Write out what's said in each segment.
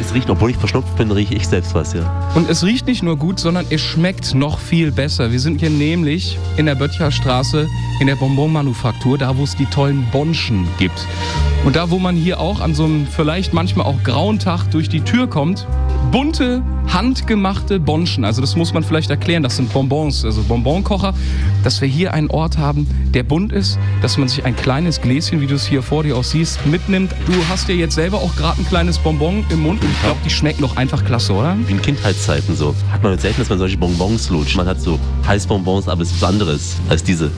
Es riecht, obwohl ich verschnupft bin, rieche ich selbst was, ja. Und es riecht nicht nur gut, sondern es schmeckt noch viel besser. Wir sind hier nämlich in der Böttcherstraße in der Bonbonmanufaktur, da wo es die tollen Bonschen gibt. Und da, wo man hier auch an so einem vielleicht manchmal auch grauen Tag durch die Tür kommt, bunte, handgemachte Bonschen. Also das muss man vielleicht erklären, das sind Bonbons, also Bonbonkocher. Dass wir hier einen Ort haben, der bunt ist, dass man sich ein kleines Gläschen, wie du es hier vor dir auch siehst, mitnimmt. Du hast ja jetzt selber auch gerade ein kleines Bonbon im Mund und ich glaube, die schmecken doch einfach klasse, oder? Wie in Kindheitszeiten so. Hat man selten, dass man solche Bonbons lutscht. Man hat so Heißbonbons, aber es ist was anderes als diese.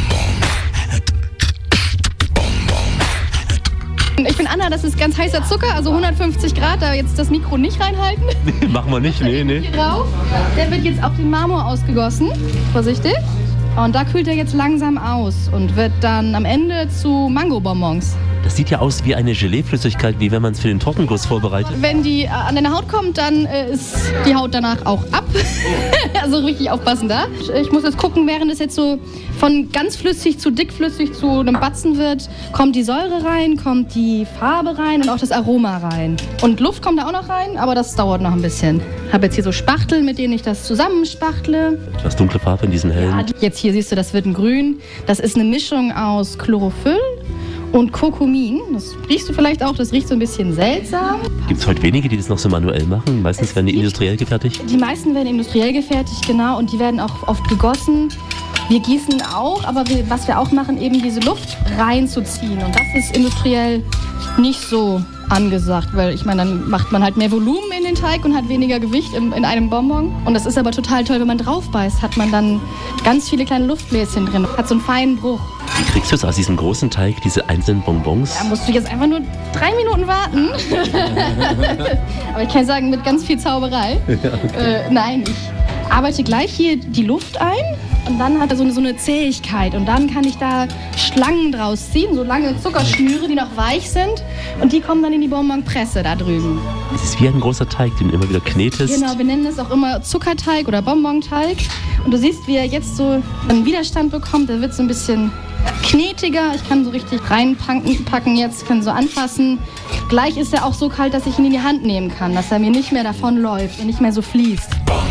Ich bin Anna, das ist ganz heißer Zucker, also 150 Grad, da jetzt das Mikro nicht reinhalten. Nee, machen wir nicht, nee. Hier drauf. Der wird jetzt auf den Marmor ausgegossen, vorsichtig. Und da kühlt er jetzt langsam aus und wird dann am Ende zu Mangobonbons. Das sieht ja aus wie eine Geleeflüssigkeit, wie wenn man es für den Tortenguss vorbereitet. Wenn die an deine Haut kommt, dann ist die Haut danach auch ab. Also richtig aufpassen da. Ich muss jetzt gucken, während es jetzt so von ganz flüssig zu dickflüssig zu einem Batzen wird, kommt die Säure rein, kommt die Farbe rein und auch das Aroma rein. Und Luft kommt da auch noch rein, aber das dauert noch ein bisschen. Ich habe jetzt hier so Spachtel, mit denen ich das zusammenspachtle. Das dunkle Farbe in diesen hellen. Ja, jetzt hier siehst du, das wird ein Grün. Das ist eine Mischung aus Chlorophyll und Kurkumin. Das riechst du vielleicht auch, das riecht so ein bisschen seltsam. Gibt es heute wenige, die das noch so manuell machen? Meistens werden die industriell gefertigt. Die meisten werden industriell gefertigt, genau, und die werden auch oft gegossen. Wir gießen auch, aber was wir auch machen, eben diese Luft reinzuziehen. Und das ist industriell nicht so angesagt, weil ich meine, dann macht man halt mehr Volumen in den Teig und hat weniger Gewicht in einem Bonbon. Und das ist aber total toll, wenn man drauf beißt, hat man dann ganz viele kleine Luftbläschen drin, hat so einen feinen Bruch. Wie kriegst du es aus diesem großen Teig, diese einzelnen Bonbons? Da musst du jetzt einfach nur 3 Minuten warten. Aber ich kann sagen, mit ganz viel Zauberei. Ja, okay. Nein, ich arbeite gleich hier die Luft ein. Und dann hat er so eine Zähigkeit. Und dann kann ich da Schlangen draus ziehen, so lange Zuckerschnüre, die noch weich sind. Und die kommen dann in die Bonbonpresse da drüben. Es ist wie ein großer Teig, den du immer wieder knetest. Genau, wir nennen das auch immer Zuckerteig oder Bonbonteig. Und du siehst, wie er jetzt so einen Widerstand bekommt. Der wird so ein bisschen knetiger. Ich kann so richtig reinpacken jetzt, kann so anfassen. Gleich ist er auch so kalt, dass ich ihn in die Hand nehmen kann, dass er mir nicht mehr davonläuft und nicht mehr so fließt.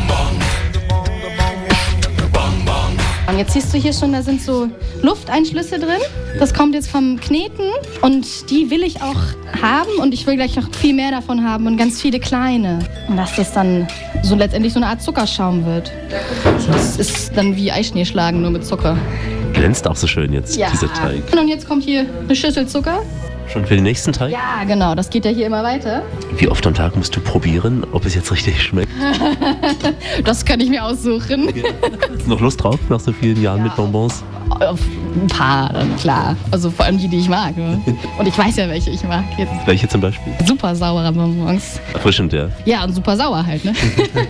Und jetzt siehst du hier schon, da sind so Lufteinschlüsse drin. Das kommt jetzt vom Kneten und die will ich auch haben und ich will gleich noch viel mehr davon haben und ganz viele kleine. Und dass das dann so letztendlich so eine Art Zuckerschaum wird. Das ist dann wie Eischnee schlagen, nur mit Zucker. Glänzt auch so schön jetzt, ja. Dieser Teig. Und jetzt kommt hier eine Schüssel Zucker. Schon für den nächsten Teig? Ja, genau, das geht ja hier immer weiter. Wie oft am Tag musst du probieren, ob es jetzt richtig schmeckt? Das kann ich mir aussuchen. Ja. Hast du noch Lust drauf, nach so vielen Jahren mit Bonbons? Auf ein paar, dann klar. Also vor allem die ich mag. Ne? Und ich weiß ja, welche ich mag. Jetzt. Welche zum Beispiel? Super saure Bonbons. Erfrischend, ja. Ja, und super sauer halt, ne?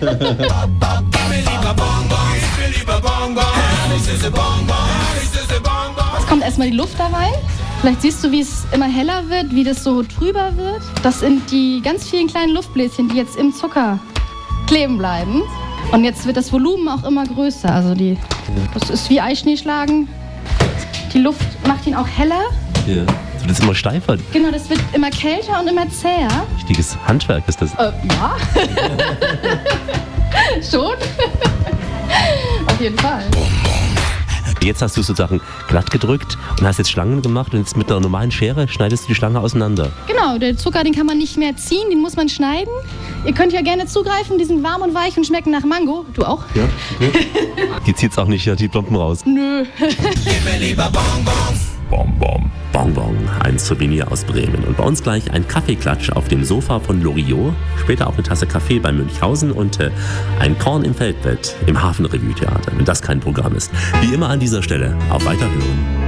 Jetzt kommt erstmal die Luft da rein. Vielleicht siehst du, wie es immer heller wird, wie das so trüber wird. Das sind die ganz vielen kleinen Luftbläschen, die jetzt im Zucker kleben bleiben. Und jetzt wird das Volumen auch immer größer. Also das ist wie Eischnee schlagen. Die Luft macht ihn auch heller. Ja. So, das ist immer steifer. Genau, das wird immer kälter und immer zäher. Richtiges Handwerk ist das. Ja. Schon. Auf jeden Fall. Jetzt hast du sozusagen glatt gedrückt und hast jetzt Schlangen gemacht und jetzt mit der normalen Schere schneidest du die Schlange auseinander. Genau, der Zucker, den kann man nicht mehr ziehen, den muss man schneiden. Ihr könnt ja gerne zugreifen, die sind warm und weich und schmecken nach Mango. Du auch? Ja, okay. Die zieht's auch nicht, ja, die Plomben raus. Nö. Gib mir lieber Bonbons. Bonbon. Bonbon, ein Souvenir aus Bremen. Und bei uns gleich ein Kaffeeklatsch auf dem Sofa von Loriot. Später auch eine Tasse Kaffee bei Münchhausen und ein Korn im Feldbett im Hafenrevue-Theater, wenn das kein Programm ist. Wie immer an dieser Stelle, auf Weiterhören.